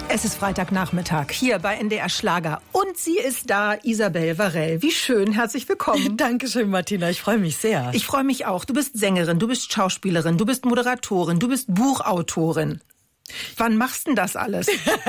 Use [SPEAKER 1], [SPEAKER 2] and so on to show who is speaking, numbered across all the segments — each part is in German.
[SPEAKER 1] Es ist Freitagnachmittag hier bei NDR Schlager und sie ist da, Isabel Varell. Wie schön, herzlich willkommen.
[SPEAKER 2] Dankeschön, Martina, ich freue mich sehr.
[SPEAKER 1] Ich freue mich auch. Du bist Sängerin, du bist Schauspielerin, du bist Moderatorin, du bist Buchautorin. Wann machst denn das alles?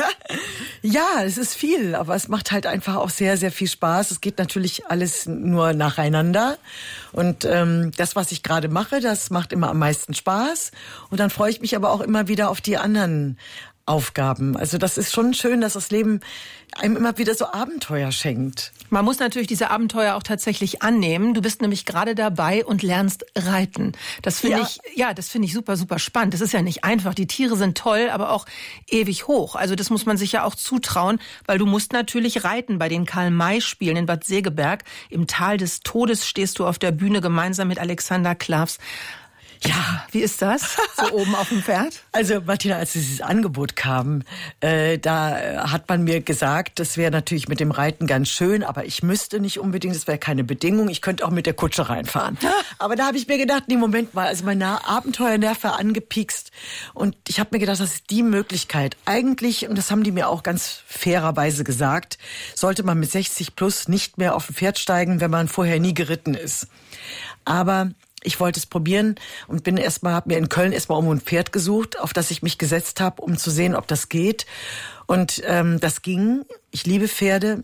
[SPEAKER 2] Ja, es ist viel, aber es macht halt einfach auch sehr, sehr viel Spaß. Es geht natürlich alles nur nacheinander. Und das, was ich gerade mache, das macht immer am meisten Spaß. Und dann freue ich mich aber auch immer wieder auf die anderen Aufgaben. Also das ist schon schön, dass das Leben einem immer wieder so Abenteuer schenkt.
[SPEAKER 1] Man muss natürlich diese Abenteuer auch tatsächlich annehmen. Du bist nämlich gerade dabei und lernst reiten. Das finde ich super, super spannend. Das ist ja nicht einfach. Die Tiere sind toll, aber auch ewig hoch. Also das muss man sich ja auch zutrauen, weil du musst natürlich reiten. Bei den Karl-May-Spielen in Bad Segeberg im Tal des Todes stehst du auf der Bühne gemeinsam mit Alexander Klavs. Ja, wie ist das, so oben auf dem Pferd?
[SPEAKER 2] Also Martina, als dieses Angebot kam, da hat man mir gesagt, das wäre natürlich mit dem Reiten ganz schön, aber ich müsste nicht unbedingt, das wäre keine Bedingung, ich könnte auch mit der Kutsche reinfahren. Aber da habe ich mir gedacht, nee, Moment mal, also mein Abenteuernerv war angepiekst und ich habe mir gedacht, das ist die Möglichkeit. Eigentlich, und das haben die mir auch ganz fairerweise gesagt, sollte man mit 60 plus nicht mehr auf ein Pferd steigen, wenn man vorher nie geritten ist. Aber ich wollte es probieren und habe mir in Köln erstmal um ein Pferd gesucht, auf das ich mich gesetzt habe, um zu sehen, ob das geht. Und das ging. Ich liebe Pferde.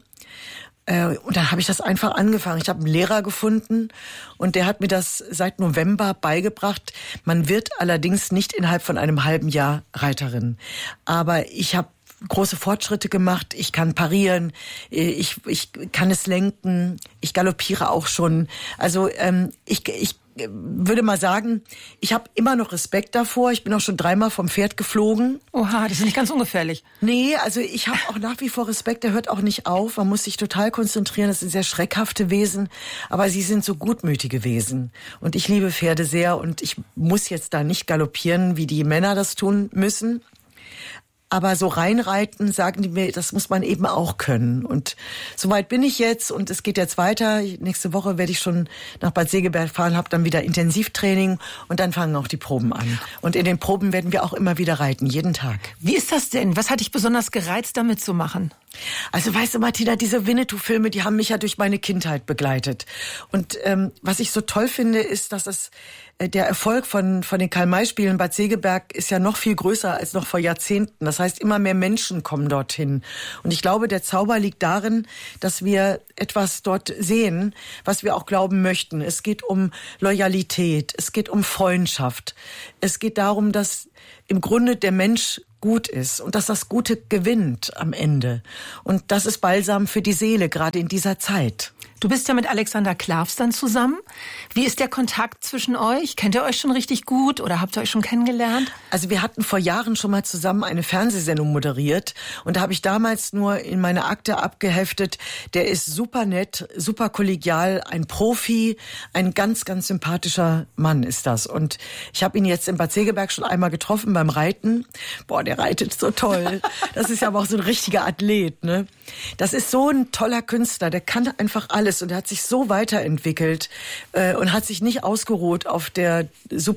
[SPEAKER 2] Und dann habe ich das einfach angefangen. Ich habe einen Lehrer gefunden und der hat mir das seit November beigebracht. Man wird allerdings nicht innerhalb von einem halben Jahr Reiterin. Aber ich habe große Fortschritte gemacht. Ich kann parieren, ich kann es lenken, ich galoppiere auch schon. Also ich würde mal sagen, ich habe immer noch Respekt davor. Ich bin auch schon 3-mal vom Pferd geflogen.
[SPEAKER 1] Oha, das ist nicht ganz ungefährlich.
[SPEAKER 2] Nee, also ich habe auch nach wie vor Respekt. Der hört auch nicht auf. Man muss sich total konzentrieren. Das sind sehr schreckhafte Wesen, aber sie sind so gutmütige Wesen. Und ich liebe Pferde sehr und ich muss jetzt da nicht galoppieren, wie die Männer das tun müssen. Aber so reinreiten, sagen die mir, das muss man eben auch können. Und soweit bin ich jetzt und es geht jetzt weiter. Nächste Woche werde ich schon nach Bad Segeberg fahren, habe dann wieder Intensivtraining und dann fangen auch die Proben an. Und in den Proben werden wir auch immer wieder reiten, jeden Tag.
[SPEAKER 1] Wie ist das denn? Was hat dich besonders gereizt, damit zu machen?
[SPEAKER 2] Also weißt du, Martina, diese Winnetou-Filme, die haben mich ja durch meine Kindheit begleitet. Und was ich so toll finde, ist, dass der Erfolg von den Karl-May-Spielen Bad Segeberg ist ja noch viel größer als noch vor Jahrzehnten. Das heißt, immer mehr Menschen kommen dorthin. Und ich glaube, der Zauber liegt darin, dass wir etwas dort sehen, was wir auch glauben möchten. Es geht um Loyalität, es geht um Freundschaft. Es geht darum, dass im Grunde der Mensch gut ist und dass das Gute gewinnt am Ende. Und das ist Balsam für die Seele, gerade in dieser Zeit.
[SPEAKER 1] Du bist ja mit Alexander Klavs dann zusammen. Wie ist der Kontakt zwischen euch? Kennt ihr euch schon richtig gut oder habt ihr euch schon kennengelernt?
[SPEAKER 2] Also wir hatten vor Jahren schon mal zusammen eine Fernsehsendung moderiert und da habe ich damals nur in meine Akte abgeheftet, der ist super nett, super kollegial, ein Profi, ein ganz, ganz sympathischer Mann ist das. Und ich habe ihn jetzt in Bad Segeberg schon einmal getroffen beim Reiten. Boah, der reitet so toll. Das ist ja aber auch so ein richtiger Athlet, ne? Das ist so ein toller Künstler, der kann einfach alles. Und er hat sich so weiterentwickelt und hat sich nicht ausgeruht auf der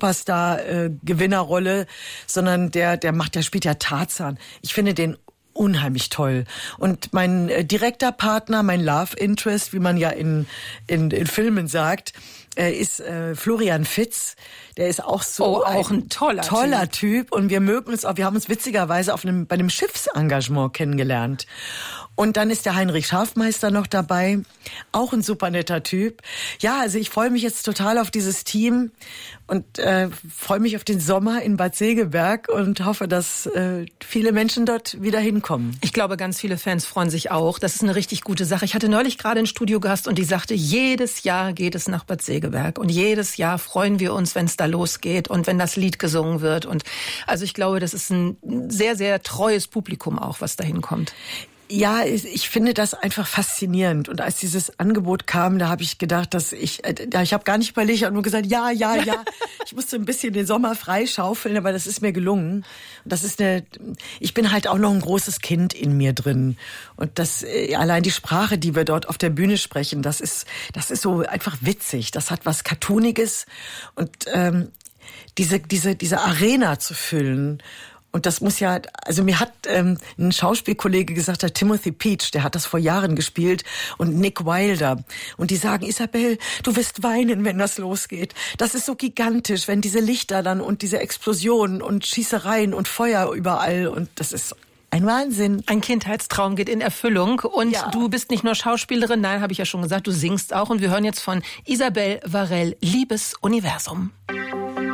[SPEAKER 2] Superstar-Gewinnerrolle, sondern der spielt ja Tarzan. Ich finde den unheimlich toll. Und mein direkter Partner, mein Love Interest, wie man ja in Filmen sagt, ist Florian Fitz. Der ist auch so
[SPEAKER 1] auch ein toller
[SPEAKER 2] Typ. Und wir mögen uns auch. Wir haben uns witzigerweise bei einem Schiffsengagement kennengelernt. Und dann ist der Heinrich Schafmeister noch dabei. Auch ein super netter Typ. Ja, also ich freue mich jetzt total auf dieses Team und freue mich auf den Sommer in Bad Segeberg und hoffe, dass viele Menschen dort wieder hinkommen.
[SPEAKER 1] Ich glaube, ganz viele Fans freuen sich auch. Das ist eine richtig gute Sache. Ich hatte neulich gerade einen Studiogast und die sagte, jedes Jahr geht es nach Bad Segeberg und jedes Jahr freuen wir uns, wenn es da losgeht und wenn das Lied gesungen wird. Und also ich glaube, das ist ein sehr, sehr treues Publikum auch, was da hinkommt.
[SPEAKER 2] Ja, ich finde das einfach faszinierend. Und als dieses Angebot kam, da habe ich gedacht, ich habe gar nicht überlegt, ich habe nur gesagt, ja. Ich musste ein bisschen den Sommer freischaufeln, aber das ist mir gelungen. Und ich bin halt auch noch ein großes Kind in mir drin. Und allein die Sprache, die wir dort auf der Bühne sprechen, das ist so einfach witzig. Das hat was Cartooniges. Und diese Arena zu füllen Und das muss ja, also mir hat ein Schauspielkollege gesagt, der Timothy Peach, der hat das vor Jahren gespielt, und Nick Wilder. Und die sagen, Isabel, du wirst weinen, wenn das losgeht. Das ist so gigantisch, wenn diese Lichter dann und diese Explosionen und Schießereien und Feuer überall, und das ist ein Wahnsinn.
[SPEAKER 1] Ein Kindheitstraum geht in Erfüllung. Und du bist nicht nur Schauspielerin, nein, habe ich ja schon gesagt, du singst auch. Und wir hören jetzt von Isabel Varell, Liebesuniversum.